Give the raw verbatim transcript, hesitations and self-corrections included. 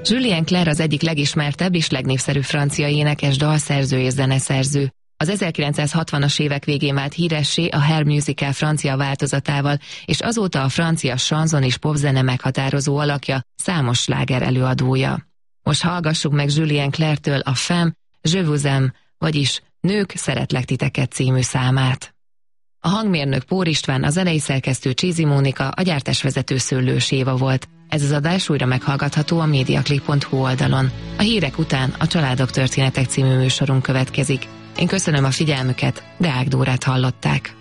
Julien Clerc az egyik legismertebb és legnépszerűbb francia énekes, dalszerző és zeneszerző. Az ezerkilencszázhatvanas évek végén vált híressé a Hair musical francia változatával, és azóta a francia chanson és popzene meghatározó alakja, számos sláger előadója. Most hallgassuk meg Julien Clerctől a Femme, Je vous aime, vagyis Nők, szeretlek titeket című számát. A hangmérnök Pór István, a zenei szerkesztő Csézi Mónika, a gyártásvezető Szőlős Éva volt. Ez az adás újra meghallgatható a mediaclick pont hu oldalon. A hírek után a Családok történetek című műsorunk következik. Én köszönöm a figyelmüket, Deák Dórát hallották.